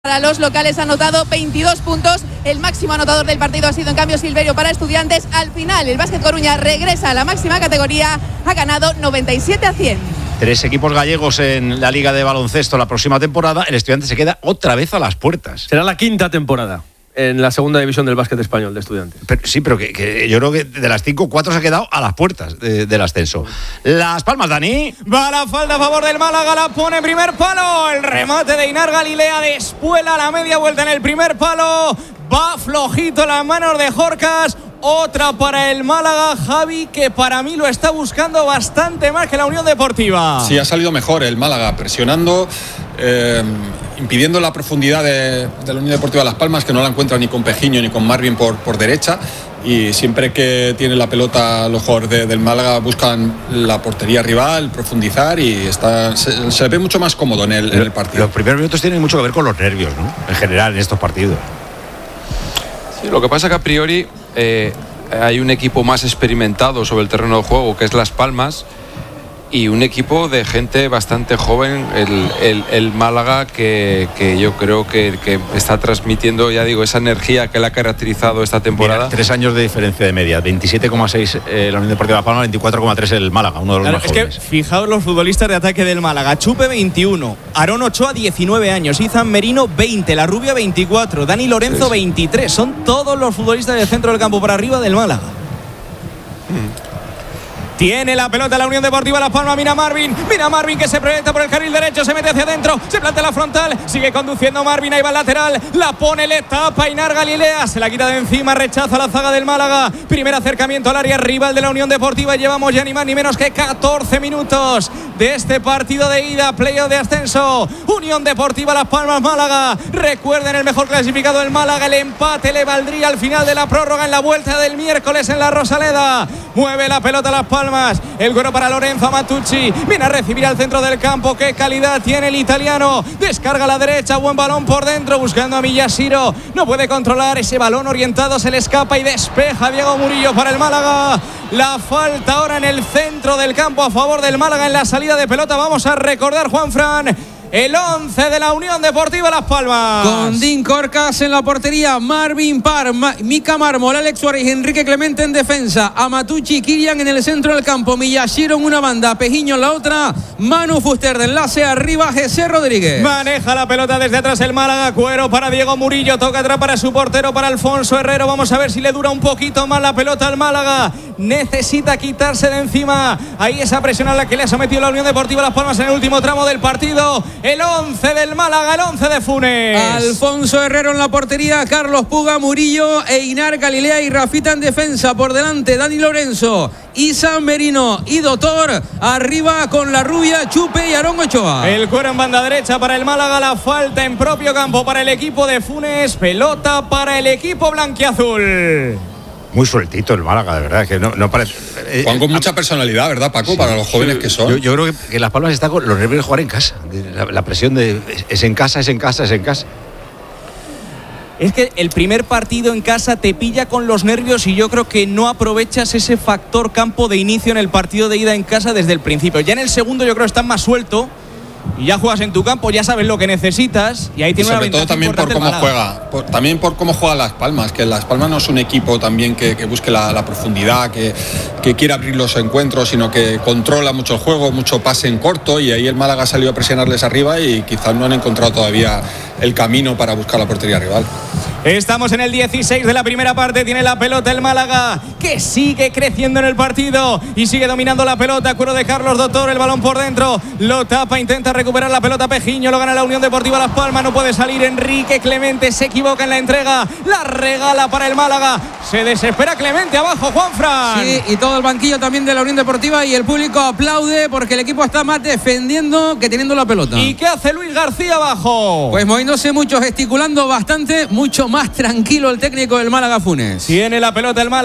Para los locales ha anotado 22 puntos. El máximo anotador del partido ha sido en cambio Silverio para Estudiantes. Al final el Básquet Coruña regresa a la máxima categoría. Ha ganado 97-100. 3 equipos gallegos en la Liga de Baloncesto la próxima temporada. El Estudiantes se queda otra vez a las puertas. Será la 5ª temporada en la segunda división del básquet español de Estudiantes. Pero que yo creo que de las 5, 4 se ha quedado a las puertas del ascenso. Las Palmas, Dani. Va la falta a favor del Málaga, la pone en primer palo. El remate de Inar Galilea despuela la media vuelta en el primer palo. Va flojito las manos de Jorcas. Otra para el Málaga, Javi, que para mí lo está buscando bastante más que la Unión Deportiva. Sí, ha salido mejor el Málaga, presionando, impidiendo la profundidad de la Unión Deportiva Las Palmas, que no la encuentra ni con Pejiño ni con Marvin por derecha. Y siempre que tienen la pelota los jugadores del Málaga buscan la portería rival, profundizar, y se ve mucho más cómodo en el partido. Los primeros minutos tienen mucho que ver con los nervios, ¿no? En general, en estos partidos. Sí, lo que pasa es que a priori hay un equipo más experimentado sobre el terreno de juego, que es Las Palmas, y un equipo de gente bastante joven, el Málaga, que yo creo que está transmitiendo, ya digo, esa energía que le ha caracterizado esta temporada. Mira, 3 años de diferencia de media, 27,6 la Unión Deportiva Las Palmas, 24,3 el Málaga, uno de los más jóvenes. Es que fijaos los futbolistas de ataque del Málaga: Chupe 21, Aarón Ochoa 19 años, Izan Merino 20, La Rubia 24, Dani Lorenzo 23. Son todos los futbolistas del centro del campo para arriba del Málaga. Tiene la pelota la Unión Deportiva Las Palmas. Mira Marvin que se proyecta por el carril derecho, se mete hacia adentro, se plantea la frontal, sigue conduciendo Marvin, ahí va el lateral, la pone, le tapa Inar Galilea, se la quita de encima, rechaza la zaga del Málaga. Primer acercamiento al área rival de la Unión Deportiva. Llevamos ya ni más ni menos que 14 minutos de este partido de ida, playoff de ascenso. Unión Deportiva Las Palmas, Málaga. Recuerden, el mejor clasificado del Málaga. El empate le valdría al final de la prórroga en la vuelta del miércoles en la Rosaleda. Mueve la pelota Las Palmas. El cuero para Lorenzo Matucci. Viene a recibir al centro del campo. Qué calidad tiene el italiano. Descarga a la derecha. Buen balón por dentro. Buscando a Miyashiro. No puede controlar ese balón orientado. Se le escapa y despeja Diego Murillo para el Málaga. La falta ahora en el centro del campo a favor del Málaga en la salida de pelota. Vamos a recordar, Juanfran, el 11 de la Unión Deportiva Las Palmas. Con Dean Corcas en la portería, Marvin Parr, Mika Mármol, Alex Suárez, Enrique Clemente en defensa, Amatucci y Kirian en el centro del campo, Miyashiro en una banda, Pejiño en la otra, Manu Fuster de enlace, arriba José Rodríguez. Maneja la pelota desde atrás el Málaga, cuero para Diego Murillo, toca atrás para su portero, para Alfonso Herrero. Vamos a ver si le dura un poquito más la pelota al Málaga. Necesita quitarse de encima ahí esa presión a la que le ha sometido la Unión Deportiva Las Palmas en el último tramo del partido. El 11 del Málaga, el 11 de Funes. Alfonso Herrero en la portería, Carlos Puga, Murillo e Inar Galilea y Rafita en defensa. Por delante Dani Lorenzo, Izan Merino y Dotor. Arriba con La Rubia, Chupe y Aarón Ochoa. El cuero en banda derecha para el Málaga. La falta en propio campo para el equipo de Funes. Pelota para el equipo blanquiazul. Muy sueltito el Málaga, de verdad, que no parece. Juan con mucha personalidad, ¿verdad, Paco? Sí, para los jóvenes que son. Yo creo que Las Palmas está con los nervios de jugar en casa. La presión de es en casa. Es que el primer partido en casa te pilla con los nervios y yo creo que no aprovechas ese factor campo de inicio en el partido de ida en casa desde el principio. Ya en el segundo yo creo que estás más suelto y ya juegas en tu campo, ya sabes lo que necesitas y ahí tiene una ventaja. Sobre todo también por cómo juega, también por cómo juega Las Palmas, que Las Palmas no es un equipo también que busque la profundidad, que quiera abrir los encuentros, sino que controla mucho el juego, mucho pase en corto, y ahí el Málaga ha salido a presionarles arriba y quizás no han encontrado todavía el camino para buscar la portería rival. Estamos en el 16 de la primera parte. Tiene la pelota el Málaga, que sigue creciendo en el partido y sigue dominando la pelota. Cuero de Carlos Dotor, el balón por dentro, lo tapa, intenta recuperar la pelota Pejiño, lo gana la Unión Deportiva Las Palmas, no puede salir. Enrique Clemente se equivoca en la entrega, la regala para el Málaga. Se desespera Clemente abajo, Juanfran. Sí, y todo el banquillo también de la Unión Deportiva y el público aplaude porque el equipo está más defendiendo que teniendo la pelota. ¿Y qué hace Luis García abajo? Pues moviéndose mucho, gesticulando bastante, mucho más tranquilo el técnico del Málaga, Funes. Tiene la pelota el Málaga,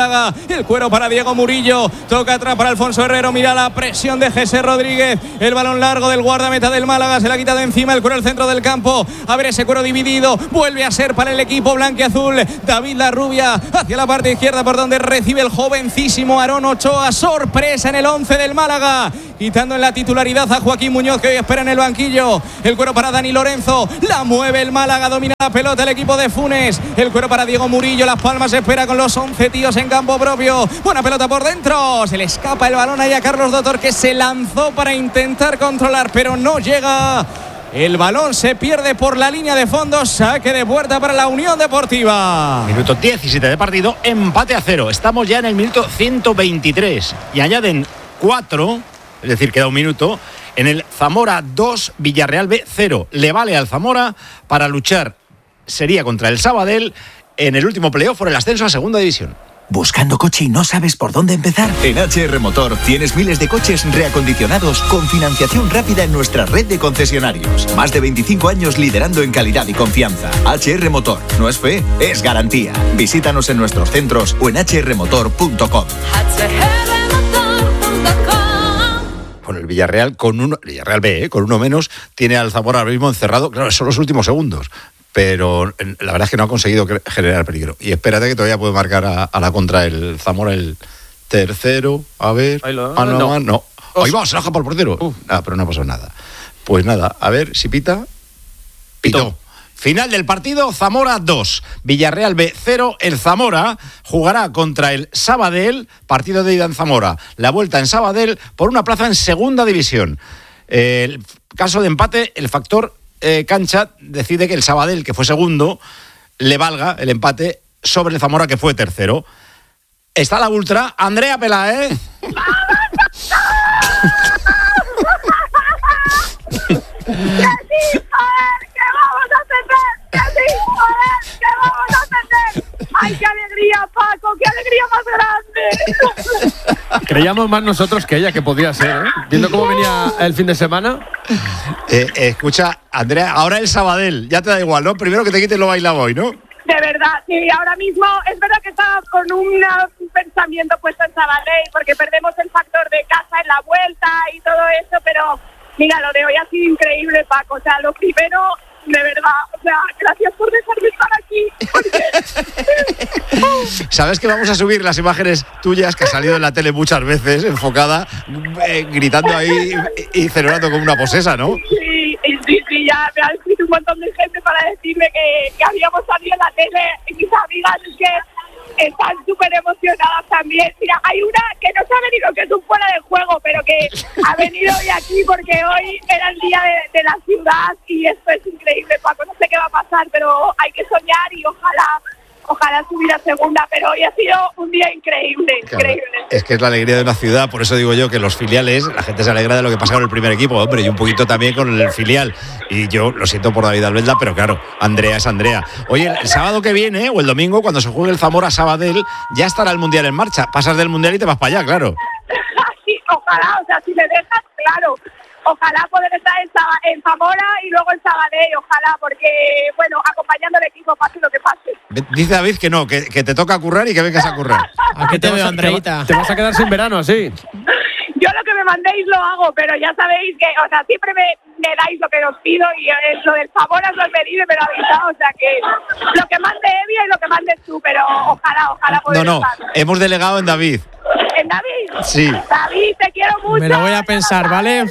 El cuero para Diego Murillo. Toca atrás para Alfonso Herrero. Mira la presión de José Rodríguez. El balón largo del guardameta del Málaga. Se la quita de encima el cuero al centro del campo. A ver ese cuero dividido. Vuelve a ser para el equipo blanquiazul. David Larrubia hacia la parte izquierda por donde recibe el jovencísimo Aarón Ochoa. Sorpresa en el 11 del Málaga. Quitando en la titularidad a Joaquín Muñoz, que hoy espera en el banquillo. El cuero para Dani Lorenzo. La mueve el Málaga. Domina la pelota el equipo de Funes. El cuero para Diego Murillo. Las Palmas espera con los 11 tíos en campo propio. Buena pelota por dentro. Se le escapa el balón ahí a Carlos Dotor, que se lanzó para intentar controlar, pero no llega. El balón se pierde por la línea de fondo. Saque de puerta para la Unión Deportiva. Minuto 17 de partido. Empate a 0. Estamos ya en el minuto 123. Y añaden 4, es decir, queda un minuto, en el Zamora 2, Villarreal B 0. Le vale al Zamora para luchar, sería contra el Sabadell, en el último playoff por el ascenso a segunda división. ¿Buscando coche y no sabes por dónde empezar? En HR Motor tienes miles de coches reacondicionados con financiación rápida en nuestra red de concesionarios. Más de 25 años liderando en calidad y confianza. HR Motor. No es fe, es garantía. Visítanos en nuestros centros o en hrmotor.com. Bueno, el Villarreal Villarreal B, con uno menos, tiene al Zamora ahora mismo encerrado. Claro, son los últimos segundos. Pero la verdad es que no ha conseguido generar peligro. Y espérate que todavía puede marcar a la contra el Zamora el tercero. A ver. No. Ahí va, se la deja por el portero. Pero no pasó nada. Pues nada, a ver si pita. Pitó. Final del partido, Zamora 2, Villarreal B 0. El Zamora jugará contra el Sabadell, partido de ida en Zamora. La vuelta en Sabadell por una plaza en segunda división. El caso de empate, el factor cancha decide que el Sabadell, que fue segundo, le valga el empate sobre el Zamora, que fue tercero. Está la ultra, Andrea Peláez. ¡Que sí, joder! ¡Que vamos a ascender! ¡Que sí, joder! ¡Que vamos a ascender! ¡Ay, qué alegría, Paco! ¡Qué alegría más grande! Creíamos más nosotros que ella, que podía ser, ¿eh? Viendo cómo venía el fin de semana. Escucha, Andrea, ahora el Sabadell, ya te da igual, ¿no? Primero que te quites lo bailado hoy, ¿no? De verdad, sí, ahora mismo es verdad que estaba con un pensamiento puesto en Sabadell, porque perdemos el factor de casa en la vuelta y todo eso, pero mira, lo de hoy ha sido increíble, Paco. O sea, lo primero, de verdad, o sea, gracias por dejarme estar aquí. Porque... ¿Sabes que vamos a subir las imágenes tuyas que has salido en la tele muchas veces, enfocada, gritando ahí y celebrando como una posesa, ¿no? Sí, ya me ha escrito un montón de gente para decirme que habíamos salido en la tele, y mis amigas es que están súper emocionadas también. Mira, hay una que no se ha venido, que es un fuera de juego, pero que ha venido hoy aquí porque hoy era el día de la ciudad y esto es increíble, Paco. No sé qué va a pasar, pero hay que soñar y ojalá subir a segunda, pero hoy ha sido un día increíble, claro, increíble. Es que es la alegría de una ciudad, por eso digo yo que los filiales, la gente se alegra de lo que pasa con el primer equipo, hombre, y un poquito también con el filial. Y yo lo siento por David Albelda, pero claro, Andrea es Andrea. Oye, el sábado que viene, o el domingo, cuando se juegue el Zamora Sabadell, ya estará el Mundial en marcha. Pasas del Mundial y te vas para allá, claro. Sí, ojalá, o sea, si me dejas, claro. Ojalá poder estar en Zamora y luego en Sabadell, ojalá, porque, bueno, acompañando al equipo, pase lo que pase. Dice David que no, que te toca currar y que vengas a currar. ¿A qué te veo, Andreita? Te vas a quedar sin verano, así. Yo lo que me mandéis lo hago, pero ya sabéis que, o sea, siempre me dais lo que os pido y lo del Zamora os lo he pedido y me lo habéis dado, o sea que lo que mande Evia y lo que mandes tú, pero ojalá poder estar. Hemos delegado en David. ¿En David? Sí. David, te quiero mucho. Me lo voy a pensar, ¿vale?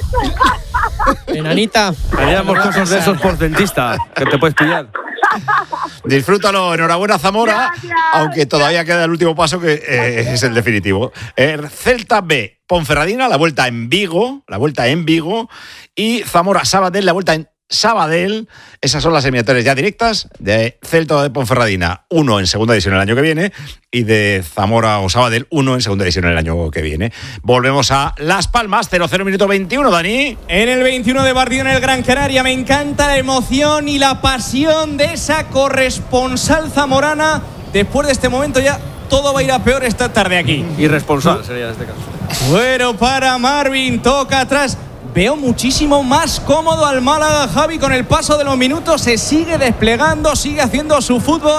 Enanita. Haríamos cosas de esos por dentista, que te puedes pillar. Disfrútalo, enhorabuena Zamora. Gracias. Aunque todavía queda el último paso que es el definitivo. Celta B, Ponferradina, la vuelta en Vigo, y Zamora Sabadell, la vuelta en Sabadell. Esas son las eliminatorias ya directas de Celta de Ponferradina, 1 en segunda división el año que viene, y de Zamora o Sabadell, 1 en segunda división el año que viene. Volvemos a Las Palmas, 0-0 minuto 21, Dani. En el 21 de partido en el Gran Canaria, me encanta la emoción y la pasión de esa corresponsal zamorana. Después de este momento ya todo va a ir a peor esta tarde aquí. Irresponsable sería en este caso. Bueno, para Marvin, toca atrás. Veo muchísimo más cómodo al Málaga, Javi, con el paso de los minutos. Se sigue desplegando, sigue haciendo su fútbol.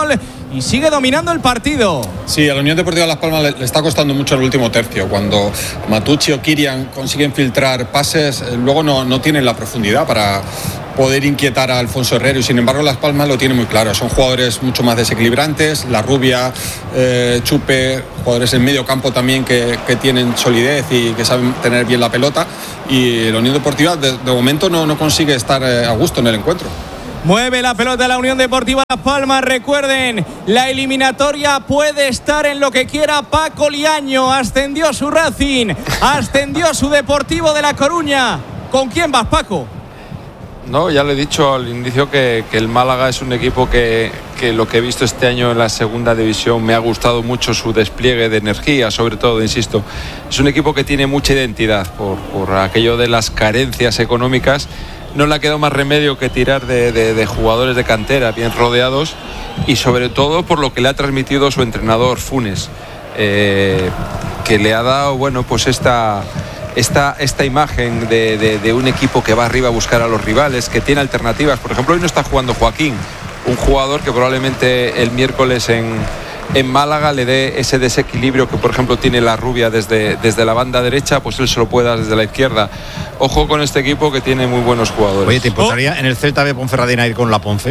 y sigue dominando el partido. Sí, a la Unión Deportiva Las Palmas le está costando mucho el último tercio. Cuando Matucci o Kirian consiguen filtrar pases, luego no tienen la profundidad para poder inquietar a Alfonso Herrero, y sin embargo Las Palmas lo tiene muy claro. Son jugadores mucho más desequilibrantes, La Rubia, Chupe, jugadores en medio campo también que tienen solidez y que saben tener bien la pelota, y la Unión Deportiva de momento no consigue estar a gusto en el encuentro. Mueve la pelota la Unión Deportiva Las Palmas. Recuerden, la eliminatoria puede estar en lo que quiera Paco Liaño. Ascendió su Racing, ascendió su Deportivo de La Coruña. ¿Con quién vas, Paco? No, ya lo he dicho al inicio que el Málaga es un equipo que lo que he visto este año en la segunda división me ha gustado mucho su despliegue de energía, sobre todo, insisto. Es un equipo que tiene mucha identidad por aquello de las carencias económicas. No le ha quedado más remedio que tirar de jugadores de cantera bien rodeados, y sobre todo por lo que le ha transmitido su entrenador Funes, que le ha dado, bueno, pues esta imagen de un equipo que va arriba a buscar a los rivales, que tiene alternativas. Por ejemplo, hoy no está jugando Joaquín, un jugador que probablemente el miércoles en Málaga le dé ese desequilibrio que, por ejemplo, tiene La Rubia desde la banda derecha, pues él se lo puede dar desde la izquierda. Ojo con este equipo que tiene muy buenos jugadores. Oye, ¿te importaría en el Celta de Ponferradina ir con La Ponce?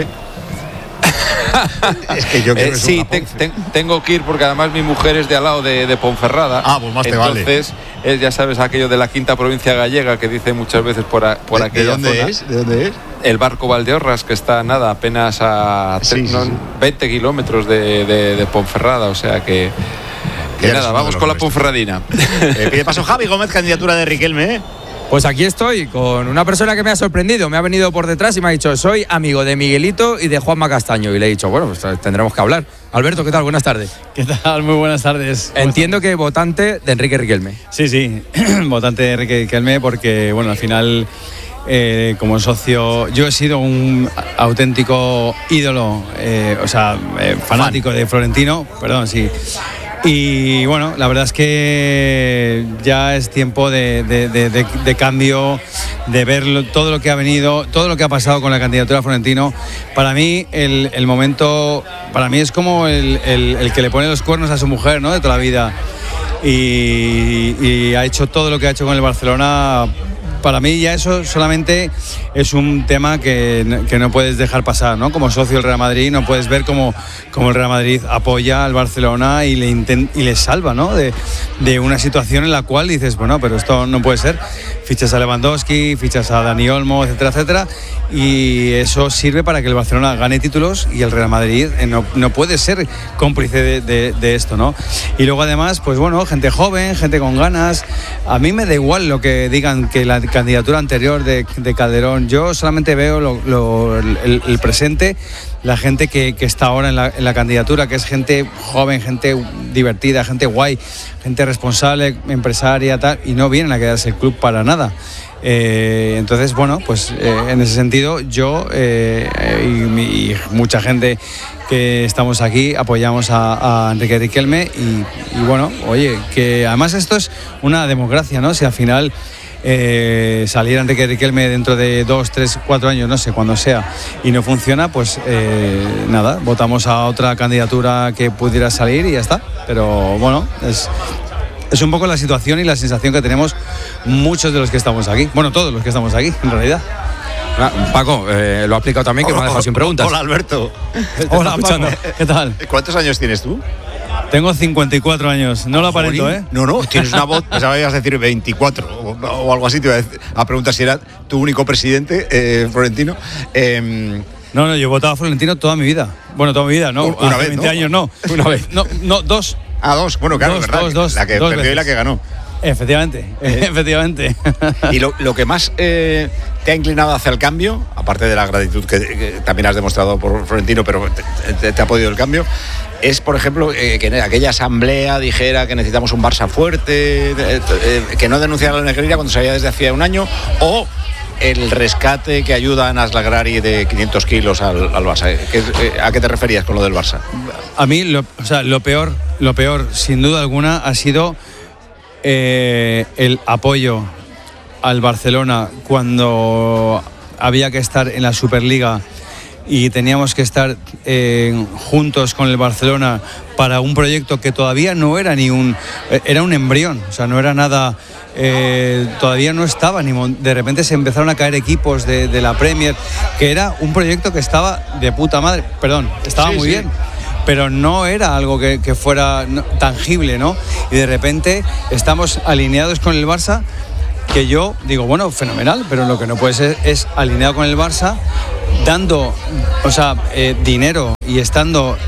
Es que yo quiero sí, tengo que ir porque además mi mujer es de al lado de Ponferrada. Pues más te vale. Entonces, ya sabes, aquello de la quinta provincia gallega que dice muchas veces por aquella zona. ¿De dónde es? El Barco Valdeorras, que está apenas a 20 kilómetros de Ponferrada, o sea que nada, vamos con la Ponferradina. Pide paso Javi Gómez, candidatura de Riquelme, Pues aquí estoy con una persona que me ha sorprendido, me ha venido por detrás y me ha dicho: soy amigo de Miguelito y de Juanma Castaño, y le he dicho, bueno, pues tendremos que hablar. Alberto, ¿qué tal? Buenas tardes. ¿Qué tal? Muy buenas tardes. Entiendo que votante de Enrique Riquelme. Sí, votante de Enrique Riquelme porque, bueno, al final, como socio, yo he sido un auténtico ídolo, fanático de Florentino, perdón, sí. Y bueno, la verdad es que ya es tiempo de cambio, de ver todo lo que ha venido, todo lo que ha pasado con la candidatura a Florentino. Para mí, el momento, para mí es como el que le pone los cuernos a su mujer, ¿no? De toda la vida. Y ha hecho todo lo que ha hecho con el Barcelona. Para mí ya eso solamente es un tema que no puedes dejar pasar, ¿no? Como socio del Real Madrid no puedes ver cómo el Real Madrid apoya al Barcelona y le salva, ¿no? De una situación en la cual dices, bueno, pero esto no puede ser. Fichas a Lewandowski, fichas a Dani Olmo, etcétera, etcétera, y eso sirve para que el Barcelona gane títulos y el Real Madrid no puede ser cómplice de esto, ¿no? Y luego además, pues bueno, gente joven, gente con ganas. A mí me da igual lo que digan que la candidatura anterior de Calderón. Yo solamente veo el presente, la gente que está ahora en la candidatura, que es gente joven, gente divertida, gente guay, gente responsable, empresaria, tal, y no vienen a quedarse el club para nada. Entonces, bueno, pues en ese sentido yo y mucha gente que estamos aquí apoyamos a Enrique Riquelme y bueno, oye, que además esto es una democracia, ¿no? Si al final salir Enrique Riquelme dentro de 2, 3, 4 años, no sé, cuando sea, y no funciona, pues nada, votamos a otra candidatura que pudiera salir y ya está. Pero bueno, es un poco la situación y la sensación que tenemos muchos de los que estamos aquí. Bueno, todos los que estamos aquí, en realidad. Paco, lo ha explicado también, que me ha dejado sin preguntas. Hola, Alberto. Hola, Paco. ¿Qué tal? ¿Cuántos años tienes tú? Tengo 54 años, no lo aparento, ¿eh? No, tienes una voz, pensaba que ibas a decir 24 o algo así, te iba a preguntar si era tu único presidente, Florentino. No, yo he votado a Florentino toda mi vida. Bueno, toda mi vida, ¿no? Una vez, 20 ¿no? años, no. Una vez. No, dos. Dos, bueno, claro, ¿verdad? Dos, la que perdió y la que ganó. Efectivamente. Y lo que más te ha inclinado hacia el cambio, aparte de la gratitud que también has demostrado por Florentino, pero te ha podido el cambio, es, por ejemplo, que en aquella asamblea dijera que necesitamos un Barça fuerte, que no denunciara la Negreira cuando se había desde hacía un año, o el rescate que ayuda a Nasl Agrari de 500 kilos al Barça. ¿A qué te referías con lo del Barça? A mí, lo peor, sin duda alguna, ha sido el apoyo al Barcelona cuando había que estar en la Superliga y teníamos que estar juntos con el Barcelona para un proyecto que todavía no era era un embrión, o sea, no era nada, todavía no estaba, de repente se empezaron a caer equipos de la Premier, que era un proyecto que estaba de puta madre, estaba muy bien, pero no era algo que fuera tangible, ¿no? Y de repente estamos alineados con el Barça, que yo digo, bueno, fenomenal, pero lo que no puede ser es alineado con el Barça, dando, dinero y estando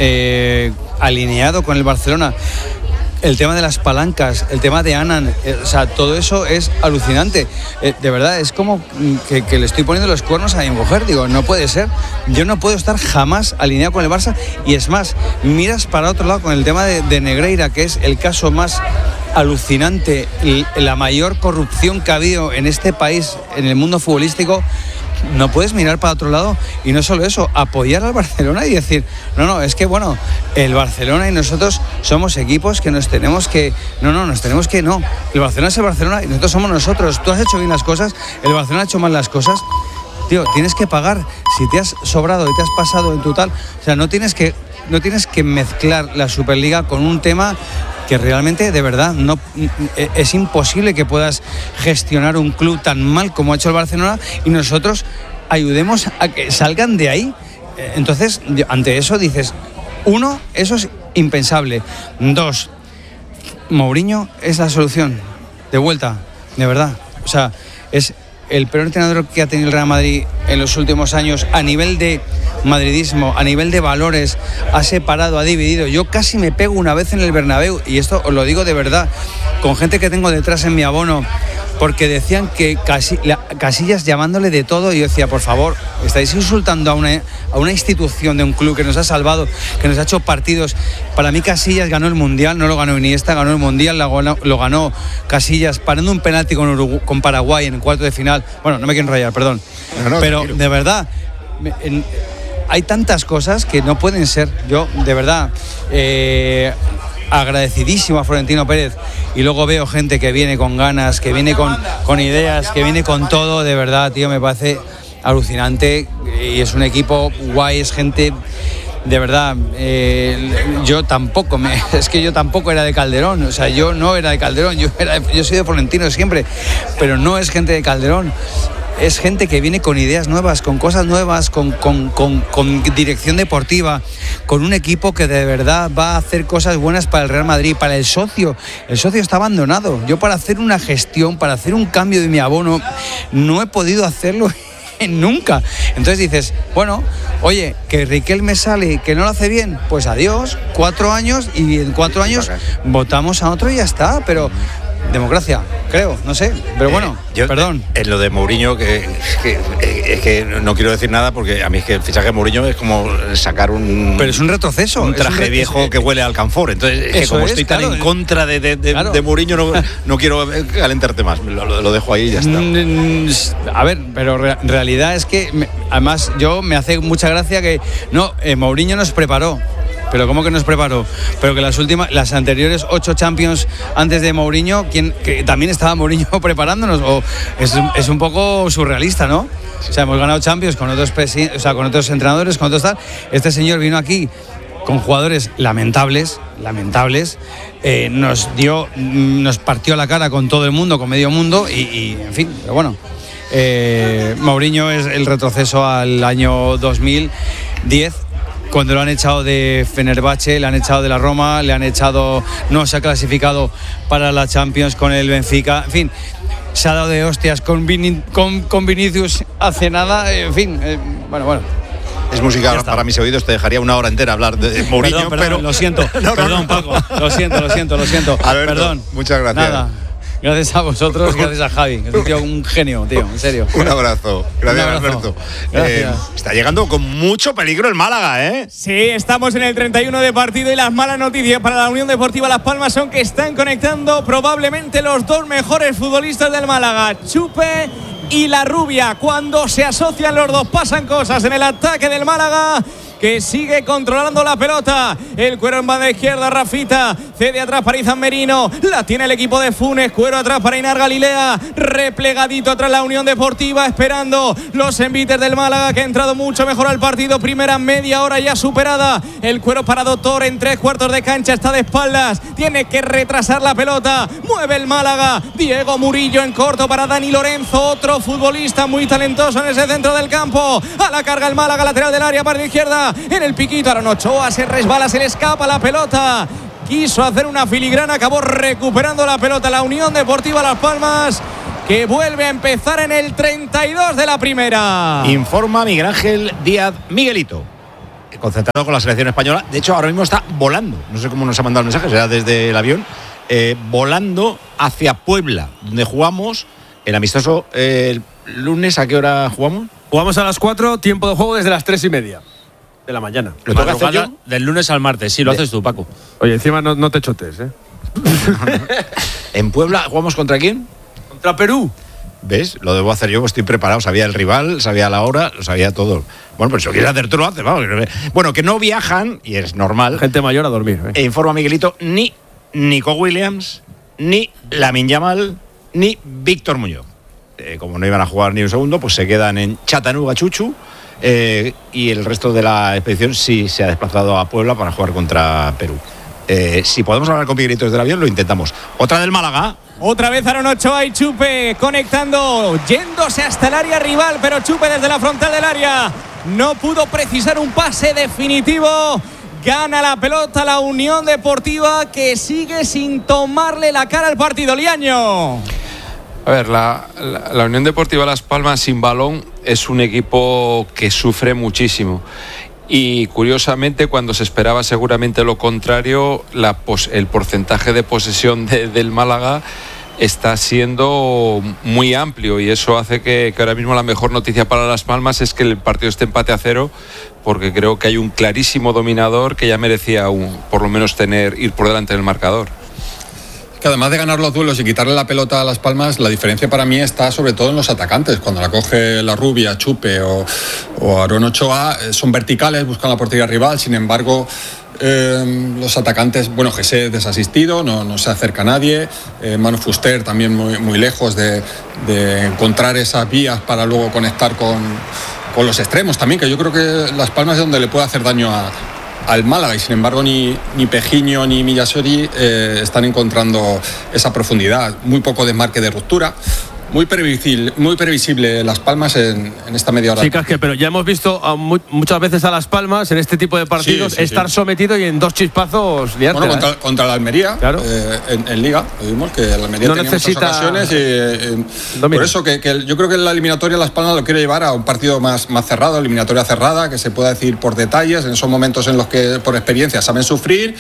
alineado con el Barcelona. El tema de las palancas, el tema de Annan, todo eso es alucinante. De verdad, es como que le estoy poniendo los cuernos a mi mujer. Digo, no puede ser. Yo no puedo estar jamás alineado con el Barça. Y es más, miras para otro lado con el tema de Negreira, que es el caso más alucinante, la mayor corrupción que ha habido en este país, en el mundo futbolístico. No puedes mirar para otro lado y no solo eso, apoyar al Barcelona y decir, no, es que bueno, el Barcelona y nosotros somos equipos que nos tenemos que, el Barcelona es el Barcelona y nosotros somos nosotros. Tú has hecho bien las cosas, el Barcelona ha hecho mal las cosas, tío, tienes que pagar. Si te has sobrado y te has pasado en tu tal, no tienes que mezclar la Superliga con un tema que realmente, de verdad, no es imposible que puedas gestionar un club tan mal como ha hecho el Barcelona y nosotros ayudemos a que salgan de ahí. Entonces, ante eso dices, 1, eso es impensable. 2, Mourinho es la solución. De vuelta, de verdad. Es el peor entrenador que ha tenido el Real Madrid en los últimos años a nivel de madridismo, a nivel de valores. Ha separado, ha dividido. Yo casi me pego una vez en el Bernabéu, y esto os lo digo de verdad, con gente que tengo detrás en mi abono, porque decían que Casillas llamándole de todo, y yo decía, por favor, estáis insultando a una institución de un club que nos ha salvado, que nos ha hecho partidos. Para mí Casillas ganó el Mundial, no lo ganó Iniesta, ganó el Mundial, lo ganó Casillas parando un penalti con Paraguay en el cuarto de final. Bueno, no me quiero enrollar, perdón. No, pero tranquilo. De verdad, hay tantas cosas que no pueden ser. Yo, de verdad, agradecidísimo a Florentino Pérez, y luego veo gente que viene con ganas, que viene con ideas, que viene con todo. De verdad, tío, me parece alucinante, y es un equipo guay, es gente, de verdad. Yo tampoco era de Calderón, yo no era de Calderón, yo soy de Florentino siempre, pero no es gente de Calderón. Es gente que viene con ideas nuevas, con cosas nuevas, con dirección deportiva, con un equipo que de verdad va a hacer cosas buenas para el Real Madrid, para el socio. El socio está abandonado. Yo, para hacer una gestión, para hacer un cambio de mi abono, no he podido hacerlo nunca. Entonces dices, bueno, oye, que Riquelme sale, que no lo hace bien, pues adiós, 4 años, y en 4 años votamos a otro y ya está. Pero democracia, creo, no sé, pero bueno, perdón. En lo de Mourinho, es que no quiero decir nada, porque a mí es que el fichaje de Mourinho es como sacar pero es un retroceso. Un traje viejo que huele a alcanfor. Entonces, es que como estoy tan en contra de Mourinho, no quiero calentarte más. Lo dejo ahí y ya está. A ver, pero en realidad es que, además, me hace mucha gracia que Mourinho nos preparó. Pero ¿cómo que nos preparó? Pero que las anteriores 8 Champions antes de Mourinho, que también estaba Mourinho preparándonos, o es un poco surrealista, ¿no? Hemos ganado Champions con otros entrenadores, con otros tal. Este señor vino aquí con jugadores lamentables, nos partió la cara con todo el mundo, con medio mundo, y en fin, pero bueno. Mourinho es el retroceso al año 2010, cuando lo han echado de Fenerbahce, le han echado de la Roma, no se ha clasificado para la Champions con el Benfica, en fin, se ha dado de hostias con Vinicius hace nada, en fin, bueno. Es música para mis oídos, te dejaría 1 hora entera hablar de Mourinho, pero lo siento, perdón, Paco, lo siento. Alberto, perdón. Muchas gracias. Nada. Gracias a vosotros, gracias a Javi, es un genio, tío, en serio. Un abrazo. Gracias, Alberto. Está llegando con mucho peligro el Málaga, ¿eh? Sí, estamos en el 31 de partido, y las malas noticias para la Unión Deportiva Las Palmas son que están conectando probablemente los 2 mejores futbolistas del Málaga, Chupe y La Rubia. Cuando se asocian los dos pasan cosas en el ataque del Málaga, que sigue controlando la pelota. El Cuero en banda izquierda, Rafita cede atrás para Izan Merino, la tiene el equipo de Funes. Cuero atrás para Einar Galilea, replegadito atrás la Unión Deportiva, esperando los envites del Málaga, que ha entrado mucho mejor al partido. Primera media hora ya superada. El Cuero para Doctor en 3/4 de cancha, está de espaldas, tiene que retrasar la pelota, mueve el Málaga. Diego Murillo en corto para Dani Lorenzo, otro futbolista muy talentoso en ese centro del campo. A la carga el Málaga, lateral del área, parte izquierda, en el piquito Aaron Ochoa, se resbala, se le escapa la pelota, quiso hacer una filigrana, acabó recuperando la pelota la Unión Deportiva Las Palmas, que vuelve a empezar en el 32 de la primera. Informa Miguel Ángel Díaz Miguelito, concentrado con la selección española. De hecho, ahora mismo está volando, no sé cómo nos ha mandado el mensaje, será desde el avión, volando hacia Puebla, donde jugamos el amistoso el lunes. ¿A qué hora jugamos? Jugamos a las 4, tiempo de juego desde las 3:30 de la mañana. ¿Lo tengo que hacer yo? Del lunes al martes, sí, lo haces tú, Paco. Oye, encima no te chotes, ¿eh? ¿En Puebla jugamos contra quién? Contra Perú. ¿Ves? Lo debo hacer yo, pues estoy preparado. Sabía el rival, sabía la hora, lo sabía todo. Bueno, pero si lo quieres hacer tú, lo haces, vamos. Bueno, que no viajan, y es normal. Gente mayor a dormir. E informa Miguelito, ni Nico Williams, ni Lamine Yamal, ni Víctor Muñoz. Como no iban a jugar ni un segundo, pues se quedan en Chattanooga, Chuchu. Y el resto de la expedición sí se ha desplazado a Puebla para jugar contra Perú. Si podemos hablar con Miguelito desde el avión, lo intentamos. Otra del Málaga. Otra vez Aaron Ochoa y Chupe conectando, yéndose hasta el área rival, pero Chupe desde la frontal del área no pudo precisar un pase definitivo. Gana la pelota la Unión Deportiva, que sigue sin tomarle la cara al partido. Liaño. A ver, la Unión Deportiva Las Palmas sin balón es un equipo que sufre muchísimo. Y curiosamente, cuando se esperaba seguramente lo contrario, el porcentaje de posesión del Málaga está siendo muy amplio, y eso hace que ahora mismo la mejor noticia para Las Palmas es que el partido esté empate a 0, porque creo que hay un clarísimo dominador que ya merecía por lo menos ir por delante del marcador. Que además de ganar los duelos y quitarle la pelota a Las Palmas, la diferencia para mí está sobre todo en los atacantes. Cuando la coge la Rubia, Chupe o Aaron Ochoa, son verticales, buscan la portería rival. Sin embargo, los atacantes, bueno, Jesse desasistido, no se acerca a nadie. Manu Fuster también muy lejos de encontrar esas vías para luego conectar con los extremos también, que yo creo que Las Palmas es donde le puede hacer daño al Málaga, y sin embargo ni Pejiño ni Millasori están encontrando esa profundidad. Muy poco desmarque de ruptura, muy previsible Las Palmas en esta media hora. Sí, Casque, pero ya hemos visto muchas veces a Las Palmas en este tipo de partidos estar sometido y en dos chispazos liarte. Bueno, contra la Almería, claro. En Liga, lo vimos que la Almería no tenía necesita muchas ocasiones por eso que yo creo que en la eliminatoria Las Palmas lo quiere llevar a un partido más cerrado, eliminatoria cerrada, que se pueda decir por detalles, en esos momentos en los que por experiencia saben sufrir,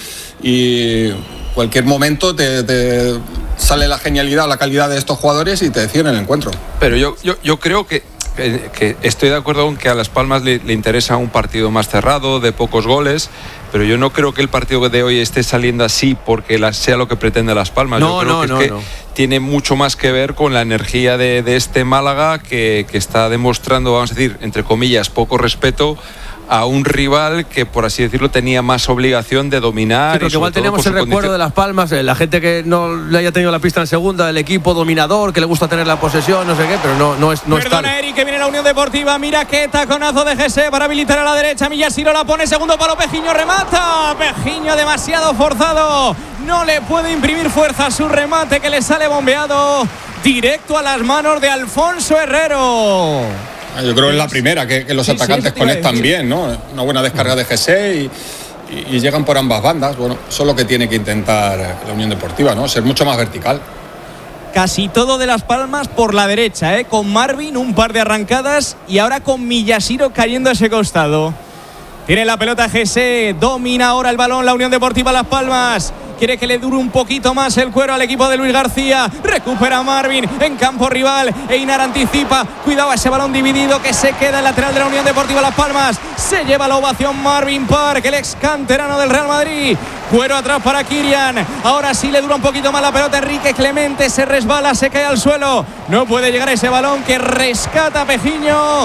y cualquier momento te sale la genialidad o la calidad de estos jugadores y te deciden el encuentro. Pero yo creo que estoy de acuerdo con que a Las Palmas le interesa un partido más cerrado, de pocos goles, pero yo no creo que el partido de hoy esté saliendo así porque sea lo que pretende Las Palmas. Yo creo que tiene mucho más que ver con la energía de este Málaga que está demostrando, vamos a decir, entre comillas, poco respeto a un rival que, por así decirlo, tenía más obligación de dominar. Sí, porque igual teníamos el recuerdo de Las Palmas, la gente que no le haya tenido la pista en segunda, del equipo dominador, que le gusta tener la posesión, no sé qué, pero no es tal. Perdona, Eric, que viene la Unión Deportiva. Mira qué taconazo de Jesse para habilitar a la derecha. Millasiro la pone, segundo palo, Pejiño remata. Pejiño demasiado forzado, no le puede imprimir fuerza a su remate, que le sale bombeado directo a las manos de Alfonso Herrero. Yo creo que es la primera que los atacantes conectan bien, ¿no? Una buena descarga de Jesse y llegan por ambas bandas. Bueno, eso es lo que tiene que intentar la Unión Deportiva, ¿no? Ser mucho más vertical. Casi todo de Las Palmas por la derecha, con Marvin un par de arrancadas y ahora con Millasiro cayendo a ese costado. Tiene la pelota Jesse, domina ahora el balón la Unión Deportiva Las Palmas. Quiere que le dure un poquito más el cuero al equipo de Luis García. Recupera Marvin en campo rival. Einar anticipa. Cuidado a ese balón dividido que se queda el lateral de la Unión Deportiva Las Palmas. Se lleva la ovación Marvin Park, el ex canterano del Real Madrid. Cuero atrás para Kirian. Ahora sí le dura un poquito más la pelota. Enrique Clemente se resbala, se cae al suelo. No puede llegar ese balón que rescata Pejiño.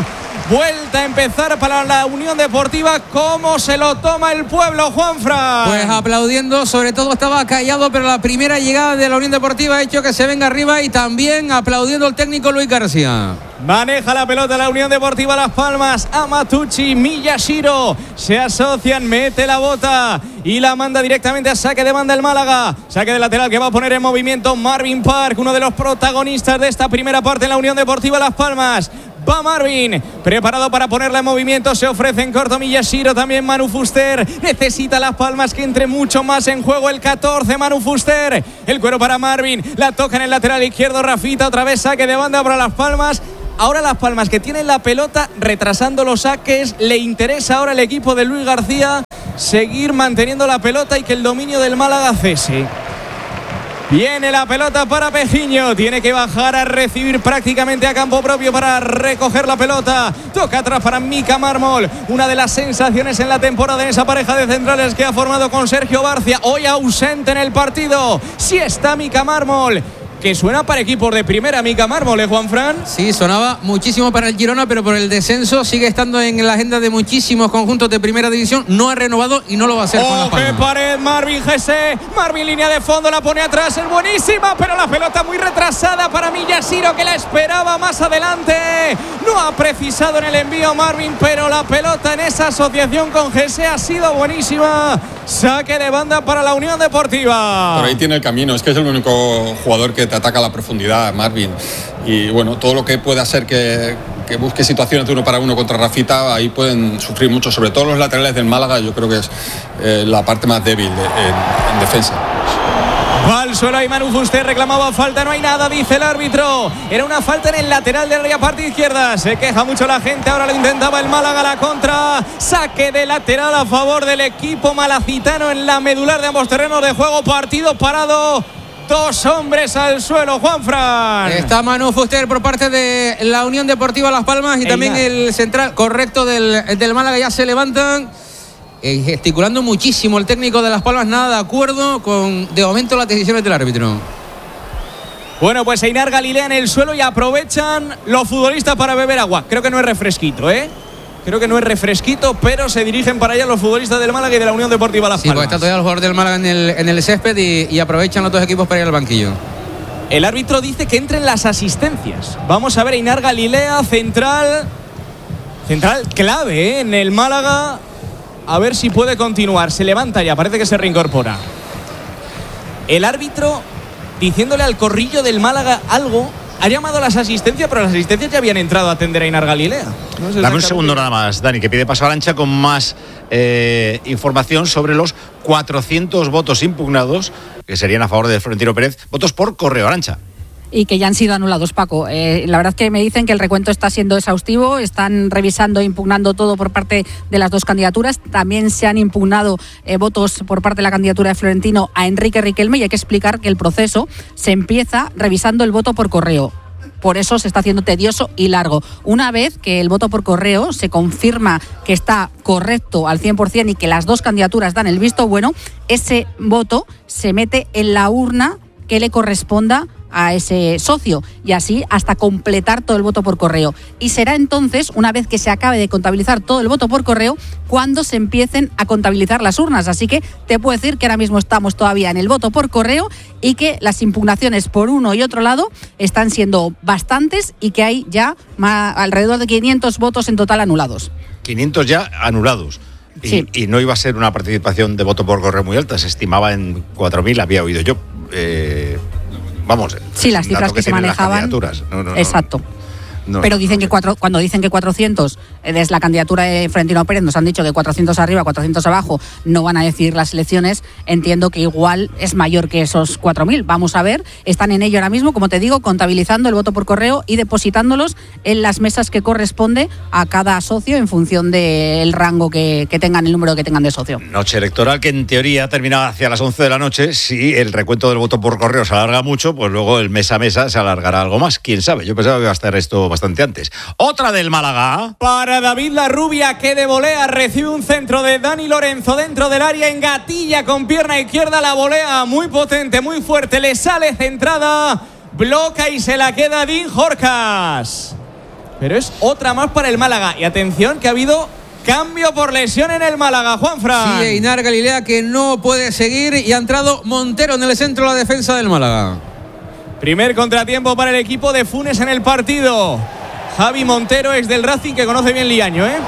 Vuelta a empezar para la Unión Deportiva. ¿Cómo se lo toma el pueblo, Juanfran? Pues aplaudiendo, sobre todo estaba callado, pero la primera llegada de la Unión Deportiva ha hecho que se venga arriba, y también aplaudiendo el técnico Luis García. Maneja la pelota la Unión Deportiva Las Palmas. Amatucci, Miyashiro se asocian, mete la bota y la manda directamente a saque de banda el Málaga. Saque de lateral que va a poner en movimiento Marvin Park, uno de los protagonistas de esta primera parte en la Unión Deportiva Las Palmas. Va Marvin, preparado para ponerla en movimiento. Se ofrece en corto Miyashiro, también Manu Fuster. Necesita Las Palmas que entre mucho más en juego el 14, Manu Fuster. El cuero para Marvin, la toca en el lateral izquierdo Rafita. Otra vez saque de banda para Las Palmas. Ahora Las Palmas, que tienen la pelota retrasando los saques. Le interesa ahora al equipo de Luis García seguir manteniendo la pelota y que el dominio del Málaga cese. Viene la pelota para Pejiño. Tiene que bajar a recibir prácticamente a campo propio para recoger la pelota. Toca atrás para Mika Mármol. Una de las sensaciones en la temporada en esa pareja de centrales que ha formado con Sergio Barcia. Hoy ausente en el partido. Sí está Mika Mármol, que suena para equipos de primera. Mika Mármol, Juanfran. Sí, sonaba muchísimo para el Girona, pero por el descenso sigue estando en la agenda de muchísimos conjuntos de primera división. No ha renovado y no lo va a hacer con Las Palmas. ¡Qué pared! Marvin Gese. Marvin, línea de fondo, la pone atrás. Es buenísima, pero la pelota muy retrasada para Miyashiro, que la esperaba más adelante. No ha precisado en el envío Marvin, pero la pelota en esa asociación con Gese ha sido buenísima. Saque de banda para la Unión Deportiva. Por ahí tiene el camino. Es que es el único jugador que te ataca a la profundidad, Marvin. Y bueno, todo lo que pueda hacer que busque situaciones de uno para uno contra Rafita, ahí pueden sufrir mucho. Sobre todo los laterales del Málaga, yo creo que es la parte más débil en defensa. Va al suelo y Manu Fuster reclamaba falta. No hay nada, dice el árbitro. Era una falta en el lateral del área, parte izquierda. Se queja mucho la gente. Ahora lo intentaba el Málaga, la contra. Saque de lateral a favor del equipo malacitano en la medular de ambos terrenos de juego. Partido parado. 2 hombres al suelo, Juanfran. Está Manu Fuster por parte de la Unión Deportiva Las Palmas y también el central correcto del Málaga. Ya se levantan. Gesticulando muchísimo el técnico de Las Palmas, nada de acuerdo con de momento las decisiones del árbitro. Bueno, pues Einar Galilea en el suelo y aprovechan los futbolistas para beber agua. Creo que no es refresquito, Creo que no es refresquito, pero se dirigen para allá los futbolistas del Málaga y de la Unión Deportiva Las Palmas. Sí, pues está todavía el jugador del Málaga en el césped y aprovechan los dos equipos para ir al banquillo. El árbitro dice que entren las asistencias. Vamos a ver, Einar Galilea, central clave, en el Málaga. A ver si puede continuar. Se levanta ya, parece que se reincorpora. El árbitro diciéndole al corrillo del Málaga algo. Ha llamado a las asistencias, pero las asistencias ya habían entrado a atender a Einar Galilea. No sé. Dame un segundo nada más, Dani, que pide paso a Arancha con más información sobre los 400 votos impugnados que serían a favor de Florentino Pérez. Votos por correo, Arancha. Y que ya han sido anulados, Paco. La verdad es que me dicen que el recuento está siendo exhaustivo, están revisando e impugnando todo por parte de las dos candidaturas. También se han impugnado votos por parte de la candidatura de Florentino a Enrique Riquelme, y hay que explicar que el proceso se empieza revisando el voto por correo. Por eso se está haciendo tedioso y largo. Una vez que el voto por correo se confirma que está correcto al 100% y que las dos candidaturas dan el visto bueno, ese voto se mete en la urna que le corresponda a ese socio, y así hasta completar todo el voto por correo. Y será entonces, una vez que se acabe de contabilizar todo el voto por correo, cuando se empiecen a contabilizar las urnas. Así que te puedo decir que ahora mismo estamos todavía en el voto por correo y que las impugnaciones por uno y otro lado están siendo bastantes y que hay ya alrededor de 500 votos en total anulados. 500 ya anulados. Sí. Y no iba a ser una participación de voto por correo muy alta, se estimaba en 4.000, había oído yo. Vamos. Sí, las cifras que se manejaban. No, exacto. No, pero dicen que cuando dicen que 400 desde la candidatura de Florentino Pérez nos han dicho que 400 arriba, 400 abajo no van a decidir las elecciones, entiendo que igual es mayor que esos 4.000. Vamos a ver, están en ello ahora mismo, como te digo, contabilizando el voto por correo y depositándolos en las mesas que corresponde a cada socio en función del rango que tengan, el número que tengan de socio. Noche electoral que en teoría terminaba hacia las 11 de la noche. Si el recuento del voto por correo se alarga mucho, pues luego el mes a mesa se alargará algo más. ¿Quién sabe? Yo pensaba que iba a estar esto bastante antes. Otra del Málaga. Para David Larrubia, que de volea recibe un centro de Dani Lorenzo dentro del área, engatilla con pierna izquierda la volea, muy potente, muy fuerte, le sale centrada, bloca y se la queda Dean Jorcas. pero es otra más para el Málaga. Y atención que ha habido cambio por lesión en el Málaga, Juanfran. Sí, Einar Galilea que no puede seguir y ha entrado Montero en el centro de la defensa del Málaga. Primer contratiempo para el equipo de Funes en el partido. Javi Montero es del Racing, que conoce bien Liaño, ¿eh?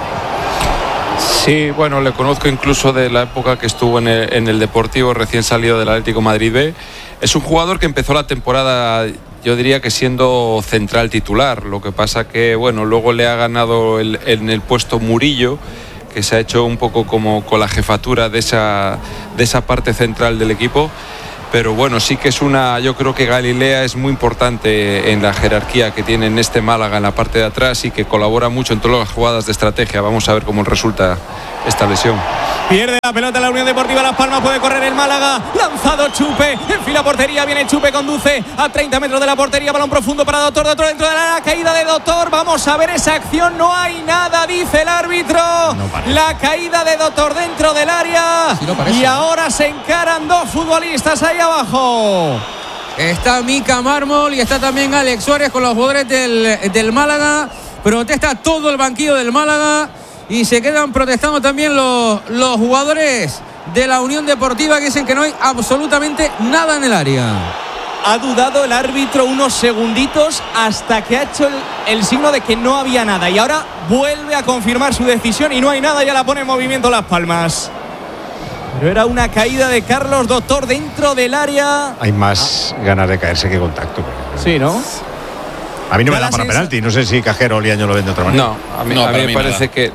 Sí, bueno, le conozco incluso de la época que estuvo en el Deportivo, recién salido del Atlético Madrid B. Es un jugador que empezó la temporada, yo diría que siendo central titular. Lo que pasa que, bueno, luego le ha ganado en el puesto Murillo, que se ha hecho un poco como con la jefatura de esa parte central del equipo. Pero bueno, sí que yo creo que Galilea es muy importante en la jerarquía que tiene en este Málaga en la parte de atrás y que colabora mucho en todas las jugadas de estrategia. Vamos a ver cómo resulta esta lesión. Pierde la pelota la Unión Deportiva Las Palmas, puede correr el Málaga, lanzado Chupe, enfila portería, viene Chupe, conduce a 30 metros de la portería, balón profundo para Doctor dentro de la caída de Doctor, vamos a ver esa acción, no hay nada, dice el árbitro, la caída de Doctor dentro del área, sí, y ahora se encaran dos futbolistas ahí abajo. Está Mica Mármol y está también Alex Suárez con los jugadores del Málaga, protesta todo el banquillo del Málaga. Y se quedan protestando también los jugadores de la Unión Deportiva, que dicen que no hay absolutamente nada en el área. Ha dudado el árbitro unos segunditos hasta que ha hecho el signo de que no había nada. Y ahora vuelve a confirmar su decisión y no hay nada, ya la pone en movimiento Las Palmas. Pero era una caída de Carlos Doctor dentro del área. Hay más ganas de caerse que contacto. Sí, ¿no? A mí no me da para penalti. No sé si Cajero o Liaño lo ven de otra manera. No, a mí me parece que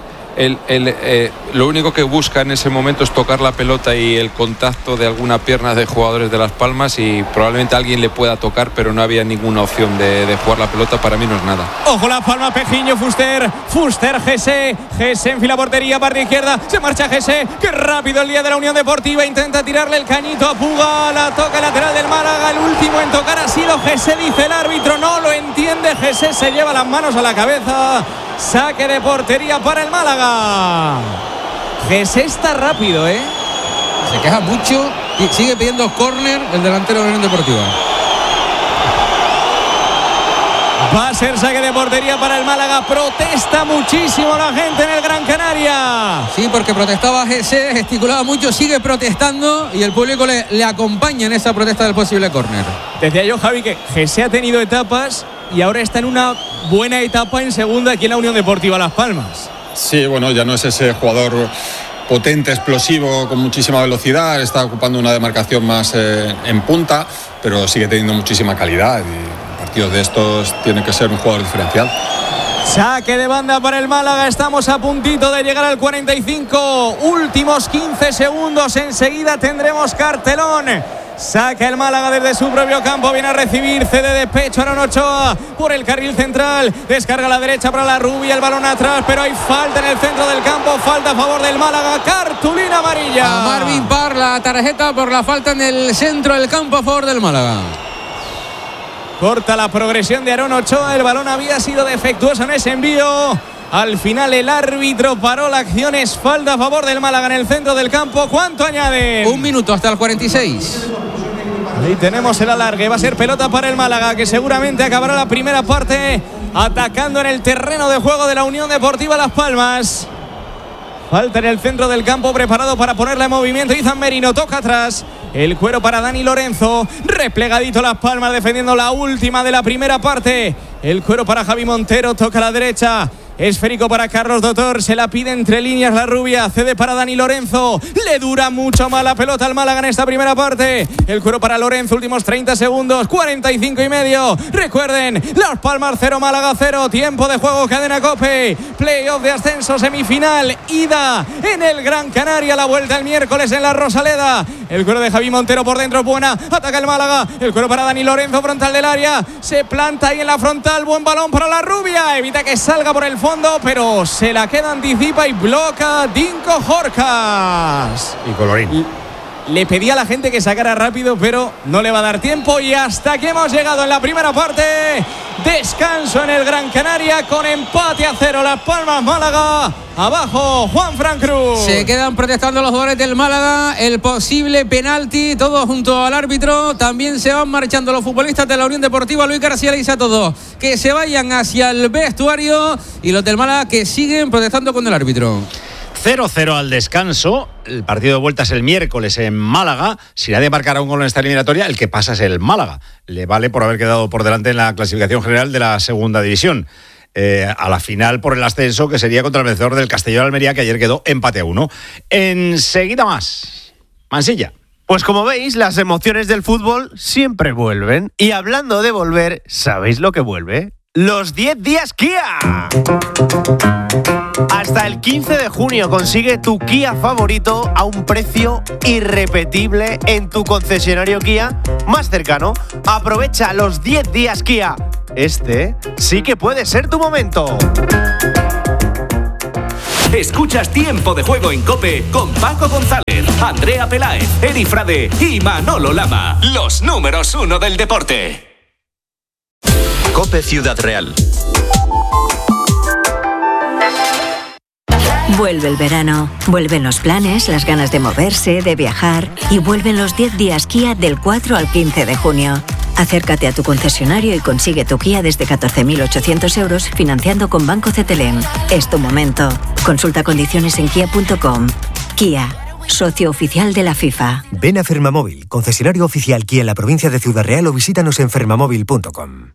lo único que busca en ese momento es tocar la pelota y el contacto de alguna pierna de jugadores de Las Palmas, y probablemente alguien le pueda tocar, pero no había ninguna opción de jugar la pelota. Para mí no es nada. Ojo Las Palmas, Pejiño, Fuster, Gese enfila portería, parte izquierda, se marcha Gese, qué rápido el día de la Unión Deportiva, intenta tirarle el cañito a Puga, la toca el lateral del Málaga, el último en tocar ha sido Gese, dice el árbitro, no lo entiende Gese, se lleva las manos a la cabeza. Saque de portería para el Málaga. Gese está rápido, ¿eh? Se queja mucho y sigue pidiendo córner el delantero de la Unión Deportiva. Va a ser saque de portería para el Málaga. Protesta muchísimo la gente en el Gran Canaria. Sí, porque protestaba Gese, gesticulaba mucho, sigue protestando y el público le acompaña en esa protesta del posible córner. Decía yo, Javi, que Gese ha tenido etapas y ahora está en una buena etapa en segunda aquí en la Unión Deportiva Las Palmas. Sí, bueno, ya no es ese jugador potente, explosivo, con muchísima velocidad, está ocupando una demarcación más en punta, pero sigue teniendo muchísima calidad y en partidos de estos tiene que ser un jugador diferencial. Saque de banda para el Málaga, estamos a puntito de llegar al 45, últimos 15 segundos, enseguida tendremos cartelón. Saca el Málaga desde su propio campo, viene a recibir, cede de pecho Aaron Ochoa por el carril central, descarga a la derecha para la Rubia, el balón atrás, pero hay falta en el centro del campo, falta a favor del Málaga, cartulina amarilla. A Marvin Parr la tarjeta por la falta en el centro del campo a favor del Málaga. Corta la progresión de Aaron Ochoa, el balón había sido defectuoso en ese envío. Al final el árbitro paró la acción, es falta a favor del Málaga en el centro del campo. ¿Cuánto añade? 1 minuto hasta el 46. Ahí tenemos el alargue, va a ser pelota para el Málaga, que seguramente acabará la primera parte atacando en el terreno de juego de la Unión Deportiva Las Palmas. Falta en el centro del campo, preparado para ponerla en movimiento. Izan Merino toca atrás. El cuero para Dani Lorenzo. Replegadito Las Palmas defendiendo la última de la primera parte. El cuero para Javi Montero, toca a la derecha. Esférico para Carlos Doctor, se la pide entre líneas la Rubia, cede para Dani Lorenzo, le dura mucho más la pelota al Málaga en esta primera parte. El cuero para Lorenzo, últimos 30 segundos, 45 y medio. Recuerden, Las Palmas 0, Málaga 0, tiempo de juego, cadena COPE, playoff de ascenso, semifinal, ida en el Gran Canaria, la vuelta el miércoles en la Rosaleda. El cuero de Javi Montero por dentro, buena, ataca el Málaga, el cuero para Dani Lorenzo, frontal del área, se planta ahí en la frontal, buen balón para la Rubia, evita que salga por el fondo, pero se la queda, anticipa y bloca Dinko Jorcas. Y Colorín. le pedía a la gente que sacara rápido, pero no le va a dar tiempo. Y hasta aquí hemos llegado en la primera parte. Descanso en el Gran Canaria con empate a 0. Las Palmas, Málaga. Abajo, Juanfran Cruz. Se quedan protestando los jugadores del Málaga el posible penalti, todos junto al árbitro. También se van marchando los futbolistas de la Unión Deportiva. Luis García le dice a todos que se vayan hacia el vestuario, y los del Málaga que siguen protestando con el árbitro. 0-0 al descanso. El partido de vuelta es el miércoles en Málaga. Si nadie marcara un gol en esta eliminatoria, el que pasa es el Málaga. Le vale por haber quedado por delante en la clasificación general de la segunda división. A la final por el ascenso, que sería contra el vencedor del Castellón de Almería, que ayer quedó empate a 1. Enseguida más. Mansilla. Pues como veis, las emociones del fútbol siempre vuelven. Y hablando de volver, ¿sabéis lo que vuelve? Los 10 días Kia. Hasta el 15 de junio consigue tu Kia favorito a un precio irrepetible en tu concesionario Kia más cercano. Aprovecha los 10 días Kia. Este sí que puede ser tu momento. Escuchas Tiempo de Juego en COPE con Paco González, Andrea Peláez, Eri Frade y Manolo Lama. Los números 1 del deporte. COPE Ciudad Real. Vuelve el verano, vuelven los planes, las ganas de moverse, de viajar, y vuelven los 10 días Kia del 4 al 15 de junio. Acércate a tu concesionario y consigue tu Kia desde 14.800 euros financiando con Banco CTLM. Es tu momento. Consulta condiciones en kia.com. Kia, socio oficial de la FIFA. Ven a Fermamóvil, concesionario oficial Kia en la provincia de Ciudad Real, o visítanos en fermamóvil.com.